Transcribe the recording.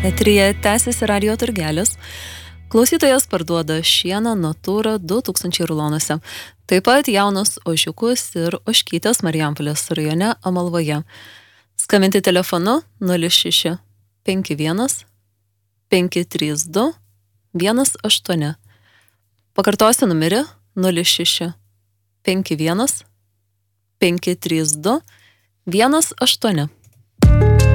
Eteryje tęsiasi radio turgelis. Klausytojas parduoda šieną Natūra 2000 rulonuose. Taip pat jaunus ožiukus ir ožkytės Marijampolės rajone Amalvoje. Skambinti telefonu 06 51 532 18. Pakartosiu numerį 06 51 532 18.